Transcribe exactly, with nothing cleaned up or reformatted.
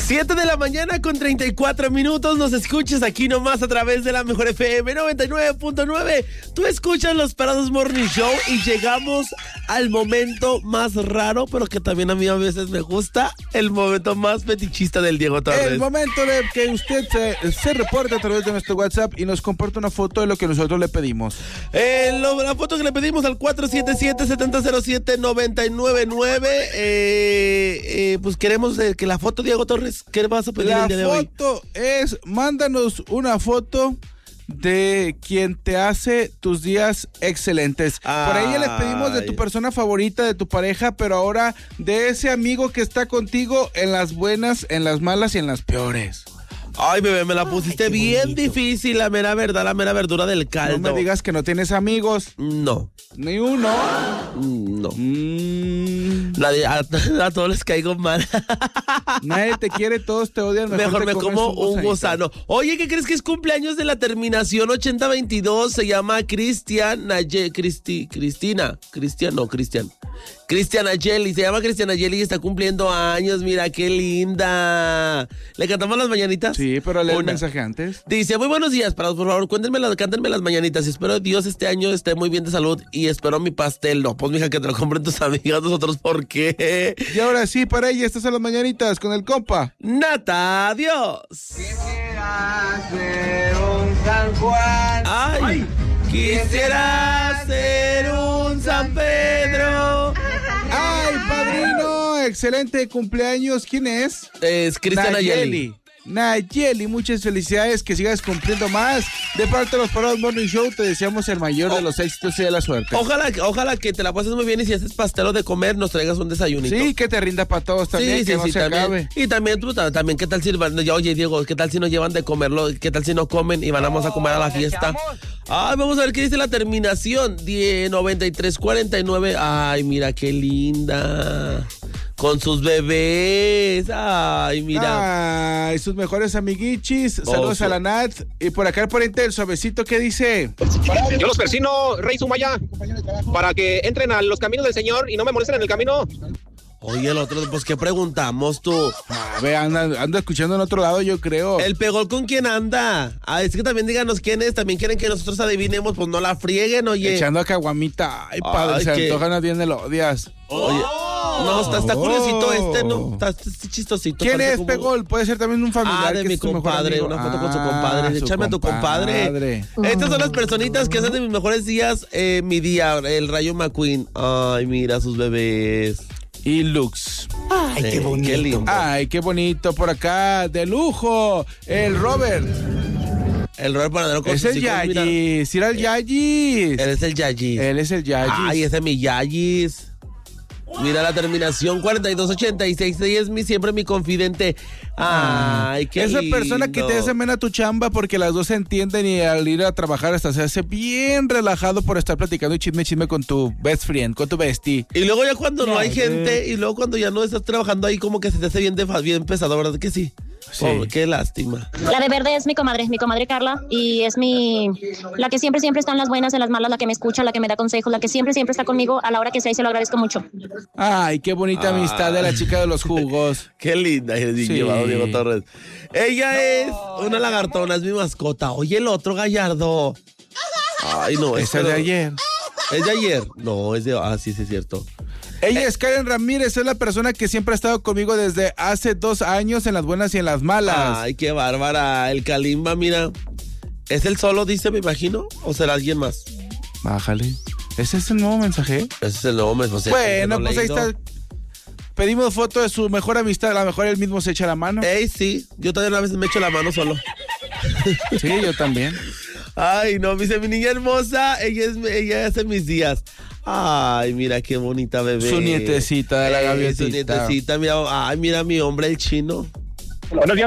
siete de la mañana con treinta y cuatro minutos, nos escuchas aquí nomás a través de la Mejor F M noventa y nueve punto nueve. Tú escuchas Los Parados Morning Show y llegamos al momento más raro, pero que también a mí a veces me gusta, el momento más fetichista del Diego Torres. El momento de que usted se, se reporte a través de nuestro WhatsApp y nos comparta una foto de lo que nosotros le pedimos. Eh, lo, la foto que le pedimos al cuatro siete siete, siete cero cero siete, nueve nueve nueve. Eh, eh, pues queremos eh, que la foto, Diego Torres, ¿qué vas a pedir la el día de hoy? La foto es, mándanos una foto de quien te hace tus días excelentes. Ay. Por ahí ya les pedimos de tu persona favorita, de tu pareja, pero ahora de ese amigo que está contigo en las buenas, en las malas y en las peores. Ay, bebé, me la pusiste Ay, bien bonito. Difícil, la mera verdad, la mera verdura del caldo. No me digas que no tienes amigos. No. ¿Ni uno? No. Mm. Nadie, a, a todos les caigo mal. Nadie te quiere, todos te odian. Mejor, mejor me como un gusano. Oye, ¿qué crees que es cumpleaños de la terminación ochenta veintidós? Se llama Cristian Naye, Cristi, Cristina. Cristian, no, Cristian. Cristian Ayeli, se llama Cristian Ayeli y está cumpliendo años. Mira, qué linda. ¿Le cantamos las mañanitas? Sí, pero lee el mensaje antes. Dice, muy buenos días, para, por favor, cuéntenme las, cántenme las mañanitas. Espero Dios este año esté muy bien de salud y espero mi pastel. No, pues mija, que te lo compren tus amigas, nosotros, ¿por qué? Y ahora sí, para ella, estas son las mañanitas con el compa Nata, adiós. Quisiera ser un San Juan. Ay, Ay. Quisiera ser un San Pedro. Ay, padrino, excelente cumpleaños. ¿Quién es? Es Cristian Nayeli. Nayeli, muchas felicidades, que sigas cumpliendo más. De parte de Los Parados Morning Show, te deseamos el mayor oh. de los éxitos y de la suerte. Ojalá, ojalá que te la pases muy bien y si haces pastel de comer, nos traigas un desayunito. Sí, que te rinda para todos también, sí, que sí, no sí, se también. acabe. Y también, tú, también, ¿qué tal si, oye, Diego, qué tal si nos llevan de comerlo? ¿Qué tal si no comen y vamos a comer a la fiesta? Ay, vamos a ver qué dice la terminación. diez, noventa y tres, cuarenta y nueve. Ay, mira qué linda. Con sus bebés. Ay, mira. Ay, sus mejores amiguichis. Saludos oh, a la Nat. Y por acá el pariente del suavecito, ¿qué dice? Yo los persino, Rey Sumaya, para que entren a los caminos del Señor y no me molesten en el camino. Oye, el otro, pues, ¿qué preguntamos tú? A ver, anda, anda escuchando en otro lado, yo creo. ¿El pegol con quién anda? Ah, es que también díganos quién es. También quieren que nosotros adivinemos, pues no la frieguen, oye. Echando a caguamita. Ay, padre, Ay, se que... antojan a bien de los odias. Oye. No, está, está curiosito este, ¿no? Está, está chistosito. ¿Quién es como... Pegol? Puede ser también un familiar. Ah, de que mi es compadre, una foto ah, con su compadre. Échame a tu compadre. Uh. Estas son las personitas que hacen de mis mejores días eh, mi día, el Rayo McQueen. Ay, mira sus bebés. Y Lux. Ay, qué bonito. Qué lindo. Ay, qué bonito. Por acá, de lujo, el Robert. El Robert Panadero con Es el Yayis. ¿Sí era el Yayis? Él es el Yayis. Él es el Yayis. Ay, ese es mi Yayis. Mira la terminación cuarenta y dos ochenta y seis. Ella es mi, siempre mi confidente. Ay, qué Esa lindo. persona que te hace amena tu chamba porque las dos se entienden y al ir a trabajar hasta se hace bien relajado por estar platicando y chisme chisme con tu best friend, con tu bestie. Y luego ya cuando no hay gente y luego cuando ya no estás trabajando ahí como que se te hace bien, de, bien pesado, ¿verdad que sí? Sí. Oh, qué lástima. La de verde es mi comadre, mi comadre Carla, y es mi, la que siempre, siempre está en las buenas, en las malas, la que me escucha, la que me da consejos, la que siempre, siempre está conmigo a la hora que sea y se lo agradezco mucho. Ay, qué bonita Ay. amistad de la chica de los jugos. Qué linda, es sí. llevado Diego Torres. Ella no. es una lagartona, es mi mascota. Oye, el otro Gallardo. Ay, no, esa es de ayer. ¿Es de ayer? No, es de, ah, sí, sí es cierto. Ella es Karen Ramírez, es la persona que siempre ha estado conmigo desde hace dos años en las buenas y en las malas. Ay, qué bárbara. El Kalimba, mira. ¿Es él solo, dice, me imagino? ¿O será alguien más? Bájale. ¿Ese es el nuevo mensaje? Ese es el nuevo mensaje. Bueno, pues ahí está. Pedimos foto de su mejor amistad. A lo mejor él mismo se echa la mano. Ey, sí. Yo también a veces me echo la mano solo. Sí, yo también. Ay, no, dice mi niña hermosa. Ella, es, ella hace mis días. Ay, mira qué bonita bebé. Su nietecita de la gaviotita. Su nietecita, mira, ay, mira mi hombre el chino. Buenos días.